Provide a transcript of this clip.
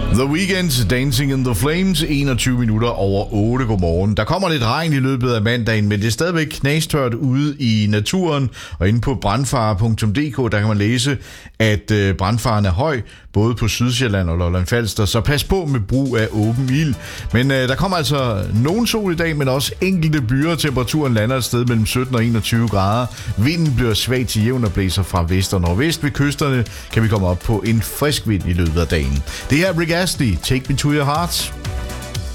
The Weeknd, Dancing in the Flames, 21 minutter over 8. Godmorgen. Der kommer lidt regn i løbet af mandagen, men det er stadigvæk knastørt ude i naturen. Og inde på brandfare.dk, der kan man læse, at brandfaren er høj, både på Sydsjælland og Lolland Falster. Så pas på med brug af åben ild. Men der kommer altså nogen sol i dag, men også enkelte byer. Temperaturen lander et sted mellem 17 og 21 grader. Vinden bliver svag til jævn og blæser fra vest og nordvest. Ved kysterne kan vi komme op på en frisk vind i løbet af dagen. Det her er Rick Astley, Take Me to Your Heart.